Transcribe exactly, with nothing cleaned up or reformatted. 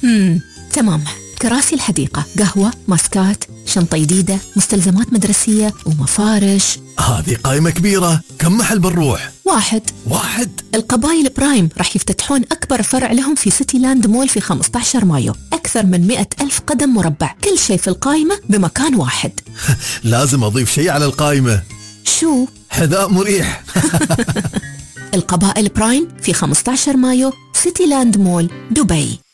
امم تمام. كراسي الحديقة، قهوة، ماسكات، شنطة جديدة، مستلزمات مدرسية ومفارش. هذه قائمة كبيرة، كم محل بنروح؟ واحد واحد؟ القبائل برايم راح يفتتحون أكبر فرع لهم في سيتي لاند مول في خمسة عشر مايو. أكثر من مئة ألف قدم مربع، كل شيء في القائمة بمكان واحد. لازم أضيف شيء على القائمة. شو؟ حذاء مريح. القبائل برايم في خمسة عشر مايو، سيتي لاند مول، دبي.